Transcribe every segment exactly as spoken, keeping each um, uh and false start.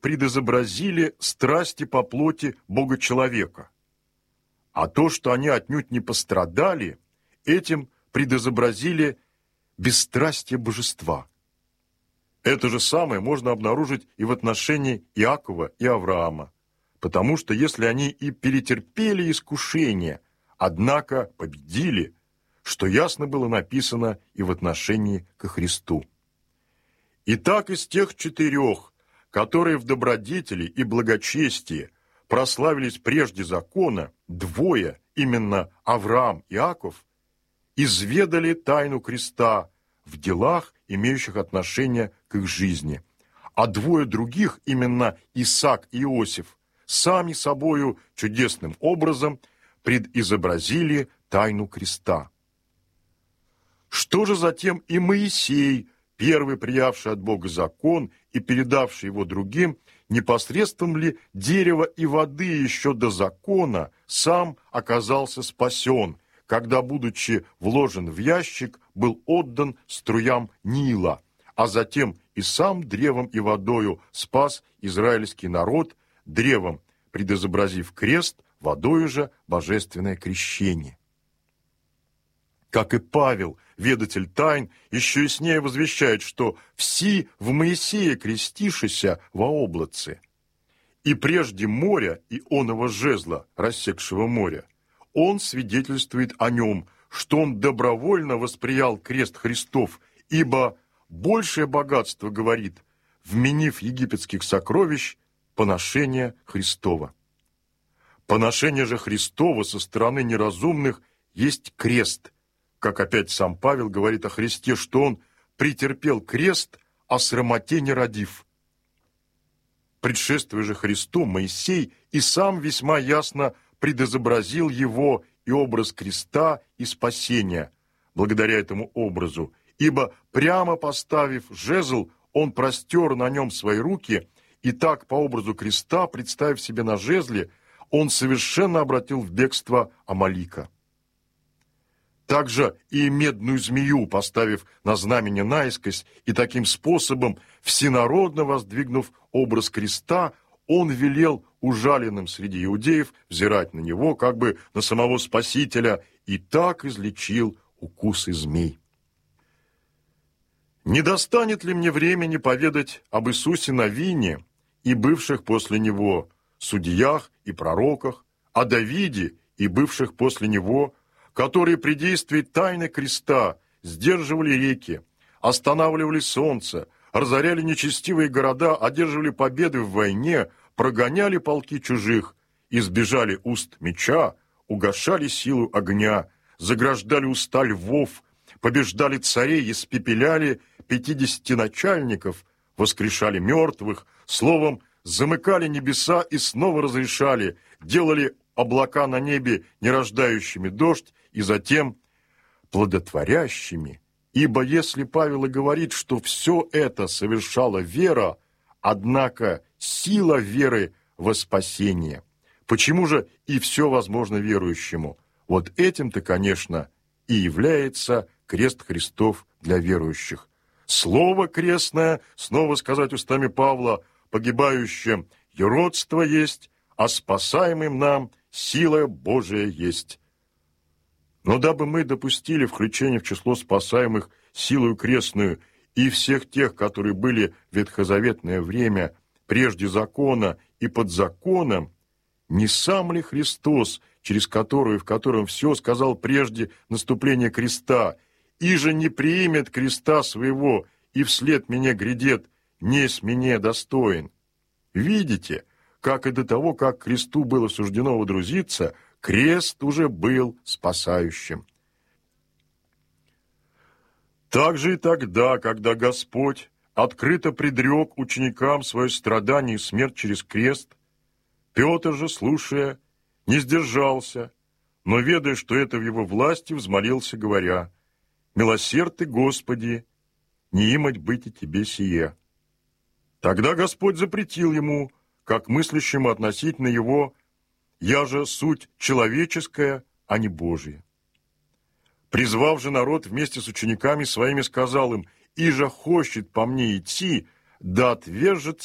предизобразили страсти по плоти Бога-человека. А то, что они отнюдь не пострадали, этим предизобразили бесстрастие божества. Это же самое можно обнаружить и в отношении Иакова и Авраама, потому что если они и перетерпели искушение, однако победили, что ясно было написано и в отношении ко Христу. Итак, из тех четырех, которые в добродетели и благочестии прославились прежде закона, двое, именно Авраам и Иаков, изведали тайну креста в делах, имеющих отношение к их жизни. А двое других, именно Исаак и Иосиф, сами собою чудесным образом предизобразили тайну креста. Что же затем и Моисей, первый приявший от Бога закон и передавший его другим, непосредством ли дерева и воды еще до закона сам оказался спасен, когда, будучи вложен в ящик, был отдан струям Нила, а затем и сам древом и водою спас израильский народ, древом предизобразив крест, водою же божественное крещение. Как и Павел, ведатель тайн, еще яснее возвещает, что «все в Моисее крестишися во облаце». И прежде моря и оного жезла, рассекшего море, он свидетельствует о нем, что он добровольно восприял крест Христов, ибо большее богатство, говорит, вменив египетских сокровищ, поношение Христова. Поношение же Христова со стороны неразумных есть крест, как опять сам Павел говорит о Христе, что он претерпел крест, о срамоте не родив. Предшествуя же Христу, Моисей и сам весьма ясно предизобразил его и образ креста и спасения, благодаря этому образу, ибо прямо поставив жезл, он простер на нем свои руки, и так по образу креста, представив себе на жезле, он совершенно обратил в бегство Амалика. Также и медную змею, поставив на знамение наискось, и таким способом, всенародно воздвигнув образ креста, он велел ужаленным среди иудеев взирать на него, как бы на самого Спасителя, и так излечил укусы змей. Не достанет ли мне времени поведать об Иисусе Навине и бывших после него судьях и пророках, о Давиде и бывших после него, которые при действии тайны креста сдерживали реки, останавливали солнце, разоряли нечестивые города, одерживали победы в войне, прогоняли полки чужих, избежали уст меча, угашали силу огня, заграждали уста львов, побеждали царей, испепеляли пятидесяти начальников, воскрешали мертвых, словом, замыкали небеса и снова разрешали, делали облака на небе, не рождающими дождь, и затем плодотворящими. Ибо если Павел и говорит, что все это совершала вера, однако сила веры во спасение, почему же и все возможно верующему? Вот этим-то, конечно, и является крест Христов для верующих. Слово крестное, снова сказать устами Павла, погибающим юродство есть, а спасаемым нам сила Божия есть. Но дабы мы допустили включение в число спасаемых силою крестную и всех тех, которые были в ветхозаветное время прежде закона и под законом, не сам ли Христос, через которую, в котором все сказал прежде наступления креста, и же не приимет креста своего, и вслед мне грядет, несть мне достоин? Видите, как и до того, как кресту было суждено водрузиться, крест уже был спасающим. Так же и тогда, когда Господь открыто предрек ученикам свое страдание и смерть через крест, Петр же, слушая, не сдержался, но, ведая, что это в его власти, взмолился, говоря: «Милосерд ты, Господи, не имать быть и тебе сие». Тогда Господь запретил ему, как мыслящему относительно его: «Я же суть человеческая, а не Божия». Призвав же народ вместе с учениками своими, сказал им: «Иже хочет по мне идти, да отвержется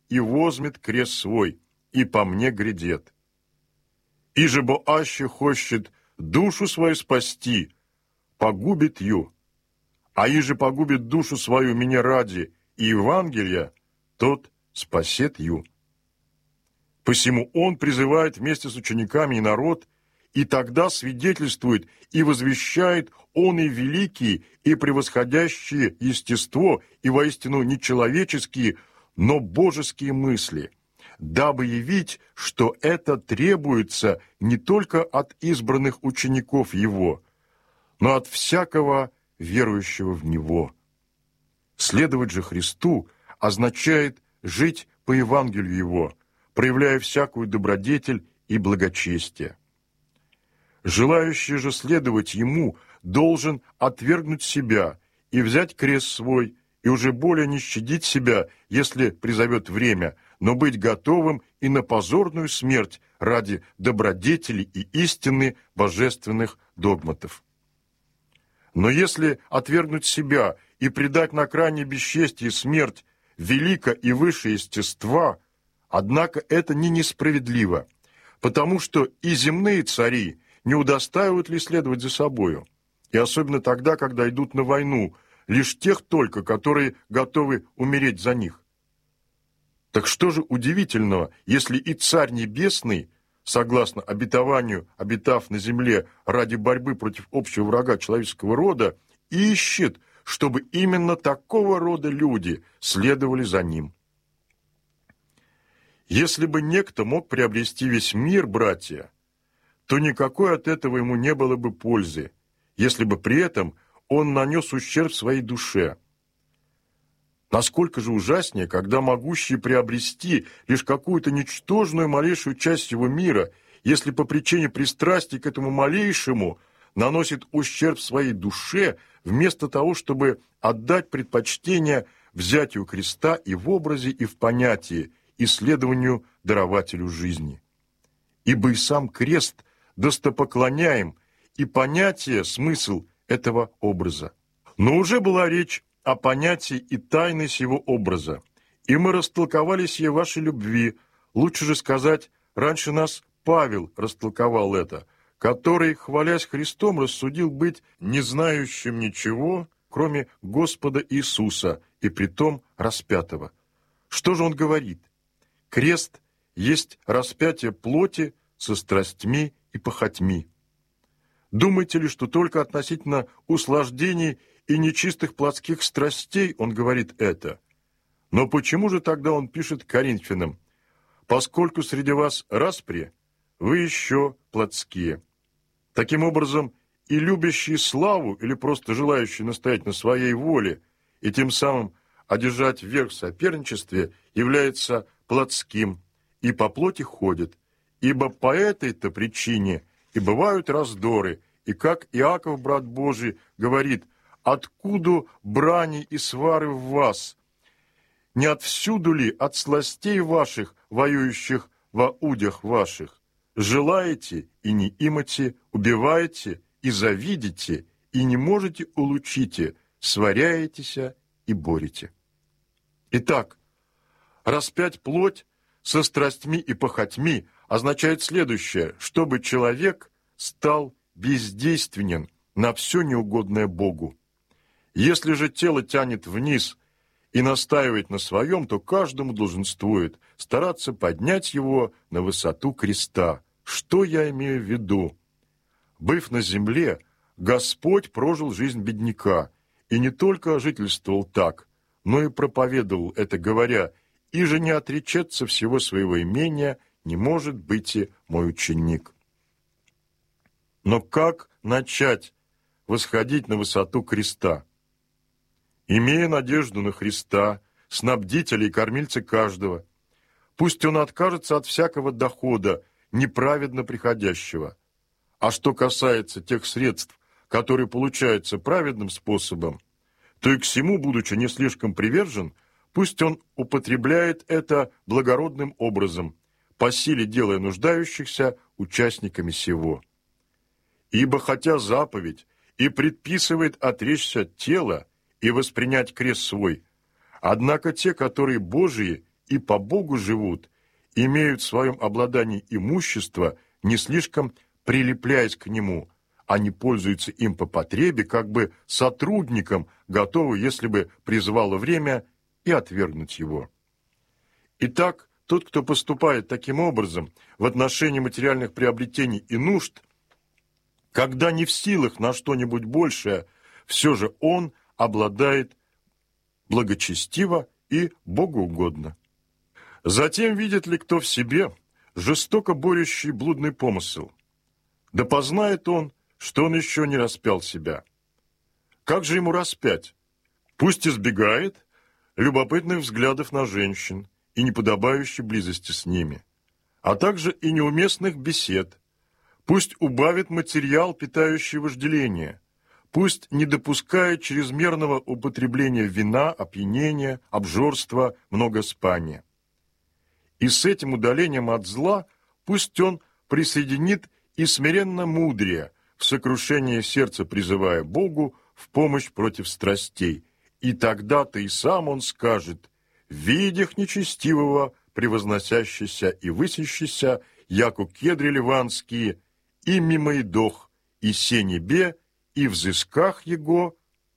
и возьмет крест свой, и по мне грядет. Иже бо аще хочет душу свою спасти, погубит ю, а иже погубит душу свою меня ради и Евангелия, тот спасет ю. Посему он призывает вместе с учениками и народ, и тогда свидетельствует и возвещает он и великие, и превосходящие естество, и воистину нечеловеческие, но божеские мысли, дабы явить, что это требуется не только от избранных учеников его, но от всякого верующего в него. Следовать же Христу означает жить по Евангелию его, проявляя всякую добродетель и благочестие. Желающий же следовать ему должен отвергнуть себя и взять крест свой, и уже более не щадить себя, если призовет время, но быть готовым и на позорную смерть ради добродетели и истины божественных догматов. Но если отвергнуть себя и предать на крайне бесчестие смерть велико и выше естества, однако это не несправедливо, потому что и земные цари не удостаивают ли следовать за собою, и особенно тогда, когда идут на войну, лишь тех только, которые готовы умереть за них. Так что же удивительного, если и Царь Небесный, согласно обетованию, обитав на земле ради борьбы против общего врага человеческого рода, ищет, чтобы именно такого рода люди следовали за ним? Если бы некто мог приобрести весь мир, братья, то никакой от этого ему не было бы пользы, если бы при этом он нанес ущерб своей душе. Насколько же ужаснее, когда могущие приобрести лишь какую-то ничтожную малейшую часть его мира, если по причине пристрастия к этому малейшему наносит ущерб своей душе, вместо того, чтобы отдать предпочтение взятию креста и в образе, и в понятии, исследованию дарователю жизни. Ибо и сам крест достопоклоняем, и понятие, смысл этого образа. Но уже была речь о понятии и тайны сего образа, и мы растолковали сие вашей любви, лучше же сказать, раньше нас Павел растолковал это, который, хвалясь Христом, рассудил быть не знающим ничего, кроме Господа Иисуса, и притом распятого. Что же он говорит? Крест есть распятие плоти со страстьми и похотьми. Думаете ли, что только относительно услаждений и нечистых плотских страстей он говорит это? Но почему же тогда он пишет Коринфянам: «Поскольку среди вас распри, вы еще плотские». Таким образом, и любящие славу или просто желающие настоять на своей воле и тем самым одержать верх в соперничестве является плотским и по плоти ходит, ибо по этой-то причине и бывают раздоры, и как Иаков, брат Божий, говорит: «Откуда брани и свары в вас? Не отвсюду ли от сластей ваших, воюющих во удях ваших? Желаете и не имате, убиваете и завидите, и не можете улучите, сваряетеся и борете». Итак, распять плоть со страстьми и похотьми означает следующее: чтобы человек стал бездейственен на все неугодное Богу. Если же тело тянет вниз и настаивает на своем, то каждому долженствует стараться поднять его на высоту креста. Что я имею в виду? Быв на земле, Господь прожил жизнь бедняка, и не только жительствовал так, но и проповедовал это, говоря: «Иже не отречется всего своего имения, не может быть и мой ученик». Но как начать восходить на высоту креста? Имея надежду на Христа, снабдителя и кормильца каждого, пусть он откажется от всякого дохода, неправедно приходящего. А что касается тех средств, которые получаются праведным способом, то и к всему, будучи не слишком привержен, пусть он употребляет это благородным образом, по силе делая нуждающихся участниками сего. Ибо хотя заповедь и предписывает отречься от тела и воспринять крест свой, однако те, которые Божии, и по Богу живут, имеют в своем обладании имущество, не слишком прилепляясь к нему, они пользуются им по потребе, как бы сотрудником, готовы, если бы призвало время, и отвергнуть его. Итак, тот, кто поступает таким образом в отношении материальных приобретений и нужд, когда не в силах на что-нибудь большее, все же он обладает благочестиво и богоугодно. Затем видит ли кто в себе жестоко борющий блудный помысел? Да познает он, что он еще не распял себя. Как же ему распять? Пусть избегает любопытных взглядов на женщин и неподобающей близости с ними, а также и неуместных бесед. Пусть убавит материал, питающий вожделение. Пусть не допускает чрезмерного употребления вина, опьянения, обжорства, многоспания. И с этим удалением от зла пусть он присоединит и смиренно мудрее, в сокрушение сердца призывая Богу в помощь против страстей. И тогда-то и сам он скажет: «Видях нечестивого, превозносящийся и высящийся, яку кедры ливанские, и мимо идох, и се небе, и взысках его,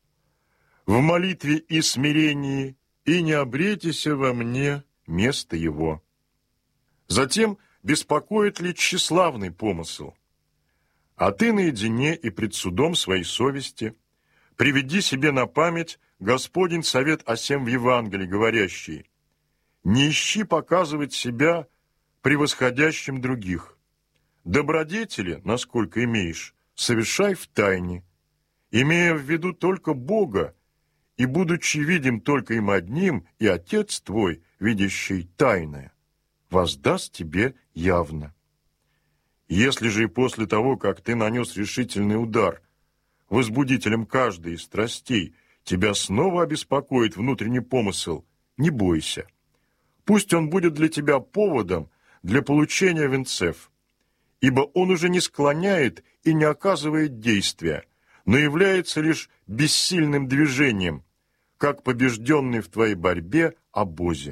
в молитве и смирении, и не обретися во мне место его». Затем беспокоит ли тщеславный помысел? А ты наедине и пред судом своей совести приведи себе на память Господень совет о сем в Евангелии, говорящий: «Не ищи показывать себя превосходящим других. Добродетели, насколько имеешь, совершай в тайне, имея в виду только Бога, и будучи видим только им одним, и Отец твой, видящий тайное, воздаст тебе явно». Если же и после того, как ты нанес решительный удар возбудителем каждой из страстей, тебя снова обеспокоит внутренний помысел, не бойся. Пусть он будет для тебя поводом для получения венцев, ибо он уже не склоняет и не оказывает действия, но является лишь бессильным движением, как побежденный в твоей борьбе обозе.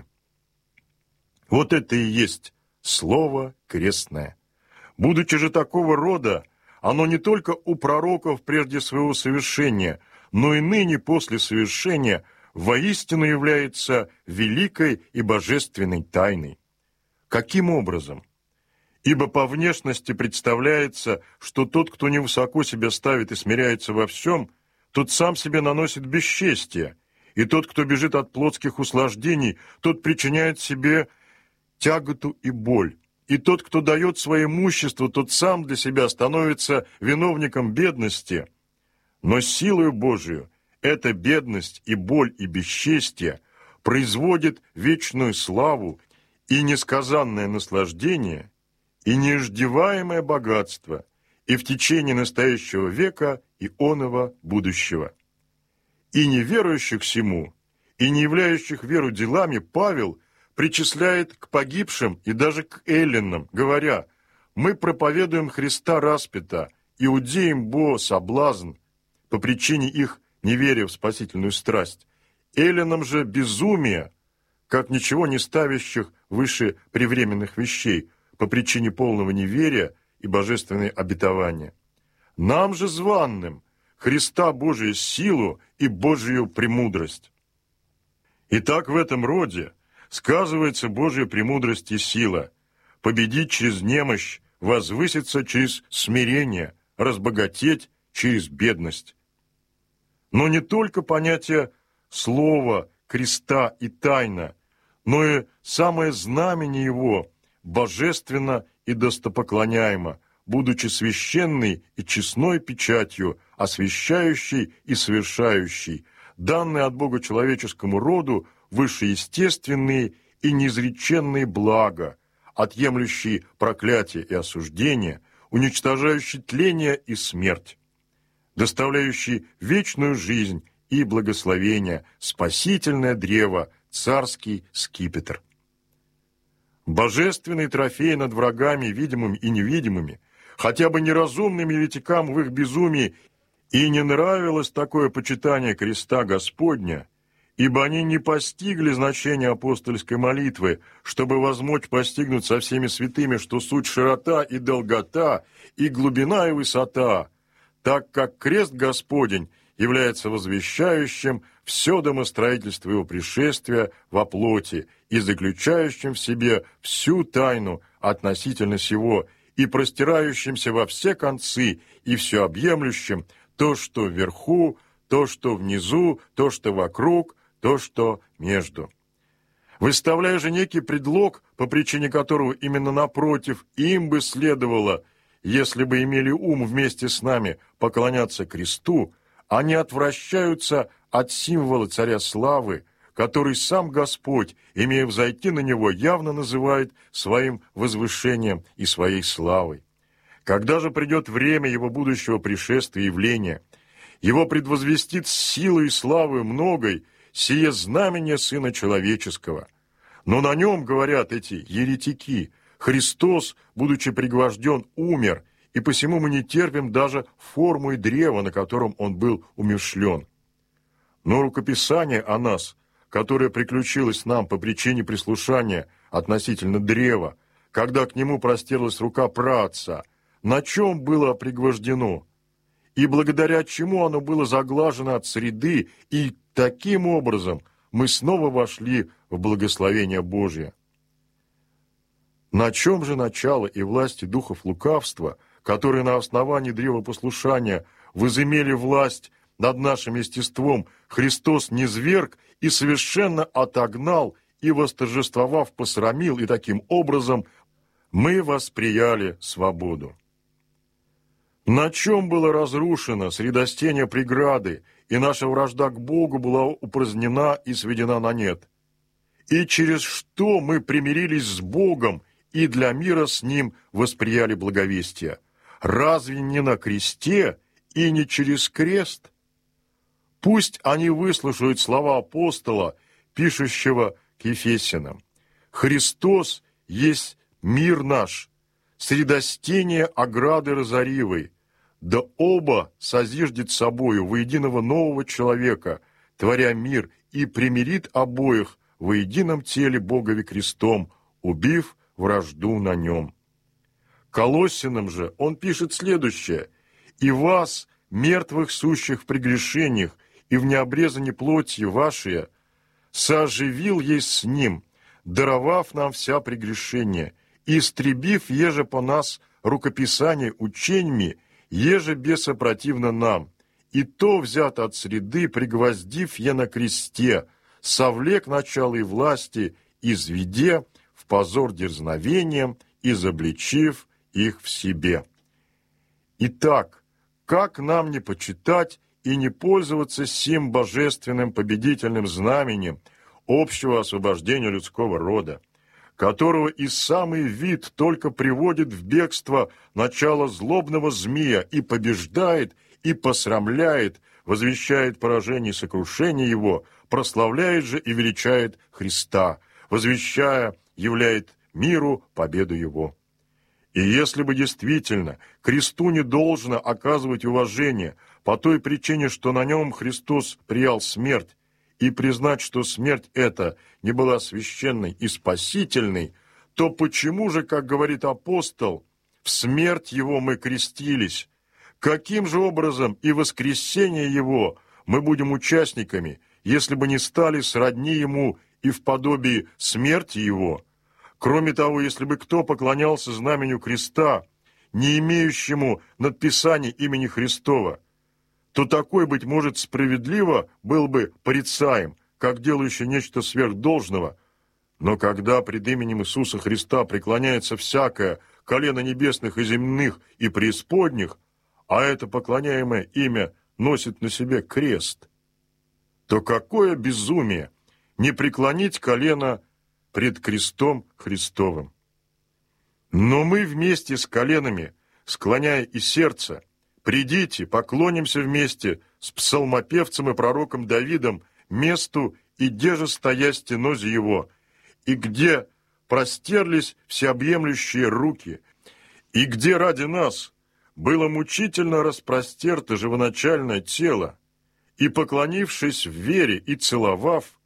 Вот это и есть слово крестное. Будучи же такого рода, оно не только у пророков прежде своего совершения, но и ныне после совершения воистину является великой и божественной тайной. Каким образом? Ибо по внешности представляется, что тот, кто невысоко себя ставит и смиряется во всем, тот сам себе наносит бесчестие, и тот, кто бежит от плотских услаждений, тот причиняет себе тяготу и боль. И тот, кто дает свое имущество, тот сам для себя становится виновником бедности. Но силою Божию эта бедность и боль и бесчестие производит вечную славу и несказанное наслаждение, и неиждеваемое богатство, и в течение настоящего века и оного будущего. И неверующих всему, и не являющих веру делами Павел причисляет к погибшим и даже к эллинам, говоря: «Мы проповедуем Христа распята, иудеям бо соблазн по причине их неверия в спасительную страсть, эллинам же безумие, как ничего не ставящих выше превременных вещей, по причине полного неверия и божественной обетования. Нам же званным Христа Божию силу и Божию премудрость». Итак, в этом роде сказывается Божья премудрость и сила, победить через немощь, возвыситься через смирение, разбогатеть через бедность. Но не только понятие слова, креста и тайна, но и самое знамение его божественно и достопоклоняемо, будучи священной и честной печатью, освящающей и совершающей, данной от Бога человеческому роду, вышеестественные и неизреченные блага, отъемлющие проклятие и осуждение, уничтожающие тление и смерть, доставляющие вечную жизнь и благословение, спасительное древо, царский скипетр. Божественный трофей над врагами, видимыми и невидимыми, хотя бы неразумным еретикам в их безумии, и не нравилось такое почитание креста Господня, ибо они не постигли значения апостольской молитвы, чтобы возмочь постигнуть со всеми святыми, что суть широта и долгота, и глубина и высота, так как крест Господень является возвещающим все домостроительство его пришествия во плоти и заключающим в себе всю тайну относительно сего, и простирающимся во все концы, и всеобъемлющим то, что вверху, то, что внизу, то, что вокруг, то, что между. Выставляя же некий предлог, по причине которого именно напротив им бы следовало, если бы имели ум вместе с нами поклоняться кресту, они отвращаются от символа царя славы, который сам Господь, имея взойти на него, явно называет своим возвышением и своей славой. Когда же придет время его будущего пришествия и явления, его предвозвестит силой и славой многой сие знамение Сына Человеческого. Но на нем, говорят эти еретики, Христос, будучи пригвожден, умер, и посему мы не терпим даже форму и древа, на котором он был умерщвлен. Но рукописание о нас, которое приключилось нам по причине прислушания относительно древа, когда к нему простерлась рука праотца, на чем было пригвождено, и благодаря чему оно было заглажено от среды, и таким образом мы снова вошли в благословение Божие. На чем же начало и власти духов лукавства, которые на основании древопослушания возымели власть над нашим естеством, Христос низверг и совершенно отогнал и, восторжествовав, посрамил, и таким образом мы восприяли свободу. На чем было разрушено средостение преграды, и наша вражда к Богу была упразднена и сведена на нет? И через что мы примирились с Богом и для мира с Ним восприяли благовестие? Разве не на кресте и не через крест? Пусть они выслушают слова апостола, пишущего к Ефесянам. «Христос есть мир наш, средостение ограды разоривой, да оба созиждет собою воединого нового человека, творя мир, и примирит обоих во едином теле Богови крестом, убив вражду на нем». Колоссянам же он пишет следующее: «И вас, мертвых сущих в прегрешениях и в необрезании плоти вашей, соживил есть с ним, даровав нам вся прегрешения, и истребив еже по нас рукописание ученьми, еже бесопротивно нам, и то взято от среды, пригвоздив е на кресте, совлек начало и власти, изведе в позор дерзновением, изобличив их в себе». Итак, как нам не почитать и не пользоваться сим божественным победительным знаменем общего освобождения людского рода, которого и самый вид только приводит в бегство начало злобного змея и побеждает, и посрамляет, возвещает поражение и сокрушение его, прославляет же и величает Христа, возвещая, являет миру победу его. И если бы действительно кресту не должно оказывать уважение по той причине, что на нем Христос приял смерть, и признать, что смерть эта не была священной и спасительной, то почему же, как говорит апостол, в смерть его мы крестились? Каким же образом и воскресение его мы будем участниками, если бы не стали сродни ему и в подобии смерти его? Кроме того, если бы кто поклонялся знамению креста, не имеющему надписания имени Христова, то такой, быть может, справедливо был бы порицаем, как делающий нечто сверхдолжного. Но когда пред именем Иисуса Христа преклоняется всякое колено небесных и земных и преисподних, а это поклоняемое имя носит на себе крест, то какое безумие не преклонить колено пред крестом Христовым. Но мы вместе с коленами, склоняя и сердце, придите, поклонимся вместе с псалмопевцем и пророком Давидом месту, и где же стоя стенозе его, и где простерлись всеобъемлющие руки, и где ради нас было мучительно распростерто живоначальное тело, и, поклонившись в вере и целовав,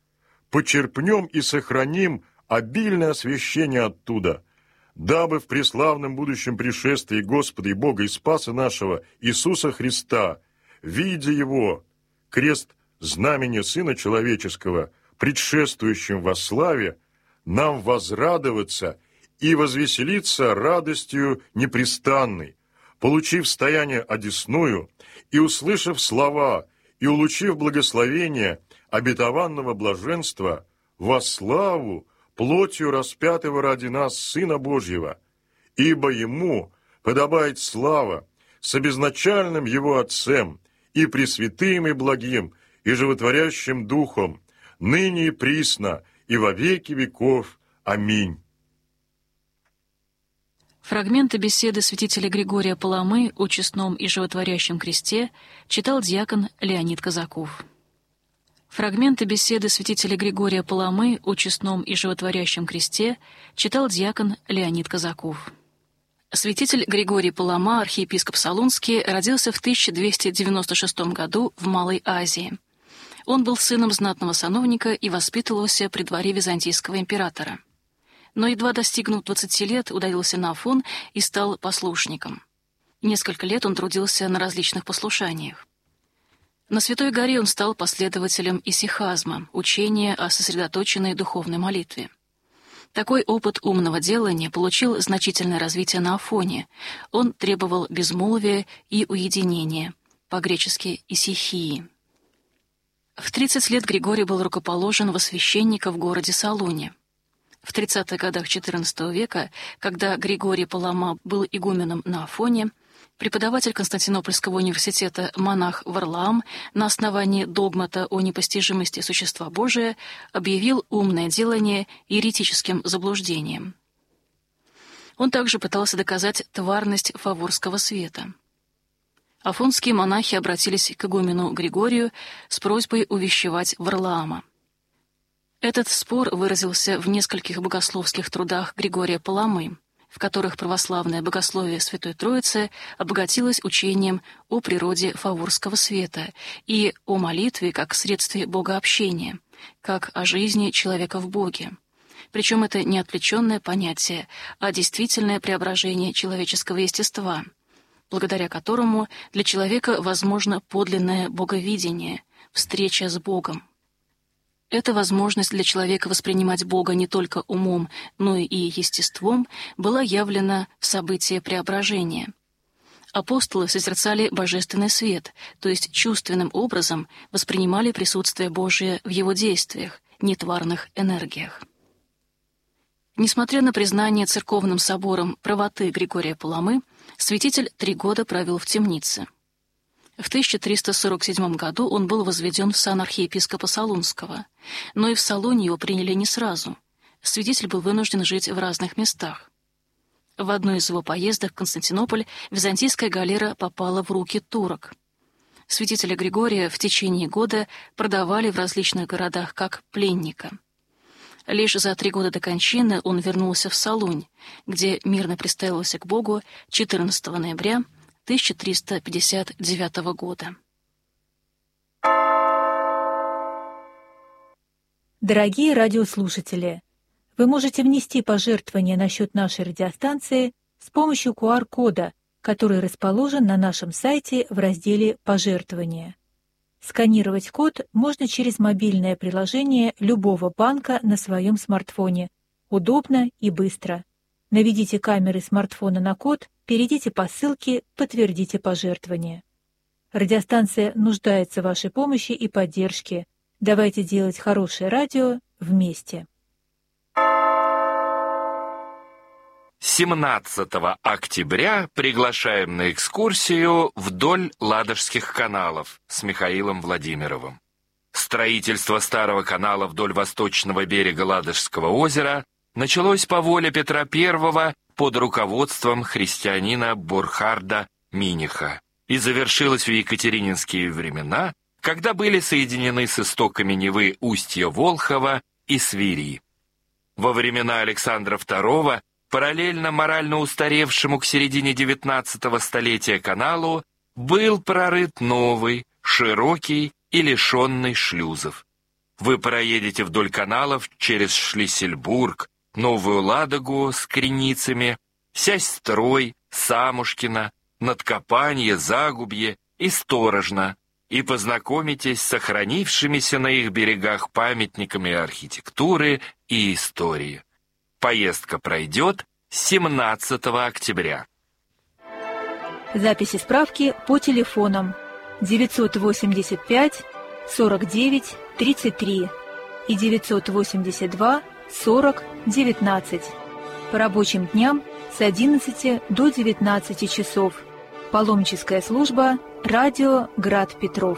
почерпнем и сохраним обильное освящение оттуда, дабы в преславном будущем пришествии Господа и Бога и Спаса нашего Иисуса Христа, видя Его, крест знамения Сына Человеческого, предшествующим во славе, нам возрадоваться и возвеселиться радостью непрестанной, получив стояние одесную и услышав слова, и улучив благословение обетованного блаженства во славу плотью распятого ради нас Сына Божьего, ибо Ему подобает слава с обезначальным Его Отцем и пресвятым и благим и животворящим Духом, ныне и присно и во веки веков. Аминь. Фрагменты беседы святителя Григория Паламы о честном и животворящем кресте читал диакон Леонид Казаков. Фрагменты беседы святителя Григория Паламы о честном и животворящем кресте читал диакон Леонид Казаков. Святитель Григорий Палама, архиепископ Солунский, родился в тысяча двести девяносто шестом году в Малой Азии. Он был сыном знатного сановника и воспитывался при дворе византийского императора. Но, едва достигнув двадцати лет, удалился на Афон и стал послушником. Несколько лет он трудился на различных послушаниях. На Святой горе он стал последователем исихазма, учения о сосредоточенной духовной молитве. Такой опыт умного делания получил значительное развитие на Афоне. Он требовал безмолвия и уединения, по-гречески «исихии». В тридцать лет Григорий был рукоположен во священника в городе Солуне. В тридцатых годах четырнадцатого века, когда Григорий Палама был игуменом на Афоне, преподаватель Константинопольского университета монах Варлаам на основании догмата о непостижимости существа Божия объявил умное делание еретическим заблуждением. Он также пытался доказать тварность фаворского света. Афонские монахи обратились к игумену Григорию с просьбой увещевать Варлаама. Этот спор выразился в нескольких богословских трудах Григория Паламы, в которых православное богословие Святой Троицы обогатилось учением о природе фаворского света и о молитве как средстве богообщения, как о жизни человека в Боге. Причем это не отвлеченное понятие, а действительное преображение человеческого естества, благодаря которому для человека возможно подлинное боговидение, встреча с Богом. Эта возможность для человека воспринимать Бога не только умом, но и естеством была явлена в событии преображения. Апостолы созерцали божественный свет, то есть чувственным образом воспринимали присутствие Божие в его действиях, нетварных энергиях. Несмотря на признание церковным собором правоты Григория Паламы, святитель три года провел в темнице. В тысяча триста сорок седьмом году он был возведен в сан архиепископа Солунского, но и в Солуне его приняли не сразу. Святитель был вынужден жить в разных местах. В одной из его поездок в Константинополь византийская галера попала в руки турок. Святителя Григория в течение года продавали в различных городах как пленника. Лишь за три года до кончины он вернулся в Солунь, где мирно приставился к Богу четырнадцатого ноября тысяча триста пятьдесят девятого года. Дорогие радиослушатели, вы можете внести пожертвования на счет нашей радиостанции с помощью ку ар-кода, который расположен на нашем сайте в разделе «Пожертвования». Сканировать код можно через мобильное приложение любого банка на своем смартфоне. Удобно и быстро. Наведите камеры смартфона на код, перейдите по ссылке, подтвердите пожертвование. Радиостанция нуждается в вашей помощи и поддержке. Давайте делать хорошее радио вместе. семнадцатого октября приглашаем на экскурсию вдоль Ладожских каналов с Михаилом Владимировым. Строительство старого канала вдоль восточного берега Ладожского озера началось по воле Петра Первого под руководством христианина Бурхарда Миниха и завершилось в екатерининские времена, когда были соединены с истоками Невы устья Волхова и Свири. Во времена Александра Второго параллельно морально устаревшему к середине девятнадцатого столетия каналу был прорыт новый, широкий и лишенный шлюзов. Вы проедете вдоль каналов через Шлиссельбург, Новую Ладогу с Креницами, Сясь-Строй, Самушкино, Надкопанье, Загубье и Сторожно, и познакомитесь с сохранившимися на их берегах памятниками архитектуры и истории. Поездка пройдет семнадцатого октября. Записи справки по телефонам девятьсот восемьдесят пять сорок девять тридцать три и девятьсот восемьдесят два сорок девятнадцать. По рабочим дням с одиннадцати до девятнадцати часов. Паломническая служба «Радио Град Петров».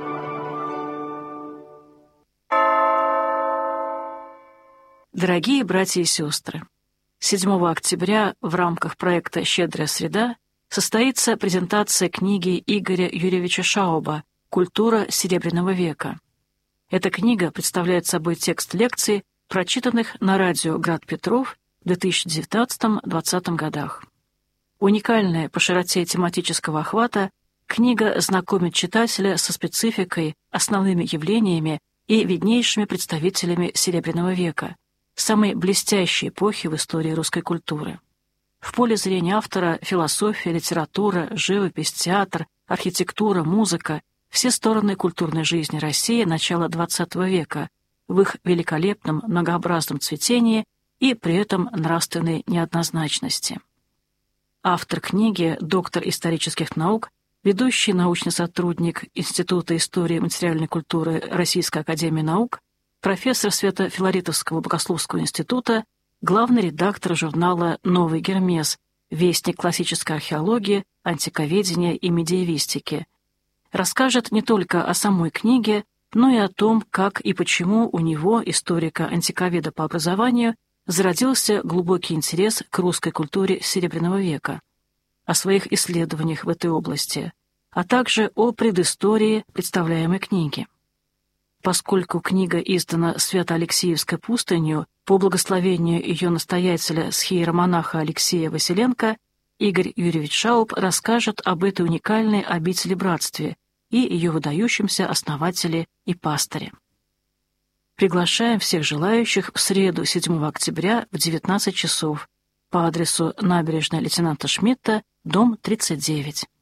Дорогие братья и сестры, седьмого октября в рамках проекта «Щедрая среда» состоится презентация книги Игоря Юрьевича Шауба «Культура Серебряного века». Эта книга представляет собой текст лекций, прочитанных на радио «Град Петров» в две тысячи девятнадцатом — две тысячи двадцатом годах. Уникальная по широте тематического охвата, книга знакомит читателя со спецификой, основными явлениями и виднейшими представителями Серебряного века, самой блестящей эпохи в истории русской культуры. В поле зрения автора философия, литература, живопись, театр, архитектура, музыка — все стороны культурной жизни России начала двадцатого века в их великолепном многообразном цветении и при этом нравственной неоднозначности. Автор книги — доктор исторических наук, ведущий научный сотрудник Института истории и материальной культуры Российской академии наук, профессор Свято-Филаритовского богословского института, главный редактор журнала «Новый Гермес», вестник классической археологии, антиковедения и медиевистики. Расскажет не только о самой книге, но и о том, как и почему у него, историка-антиковеда по образованию, зародился глубокий интерес к русской культуре Серебряного века, о своих исследованиях в этой области, а также о предыстории представляемой книги. Поскольку книга издана Свято-Алексеевской пустынью по благословению ее настоятеля схиеромонаха Алексея Василенко, Игорь Юрьевич Шауб расскажет об этой уникальной обители-братстве и ее выдающемся основателе и пасторе. Приглашаем всех желающих в среду, седьмого октября в девятнадцать часов по адресу набережная лейтенанта Шмидта, дом тридцать девять.